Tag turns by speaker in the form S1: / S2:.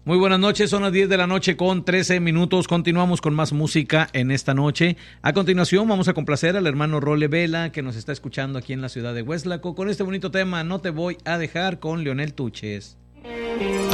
S1: Muy buenas noches, son las 10 de la noche con 13 minutos. Continuamos con más música en esta noche. A continuación vamos a complacer al hermano Role Vela, que nos está escuchando aquí en la ciudad de Hueslaco, con este bonito tema, No te voy a dejar, con Leonel Tuches.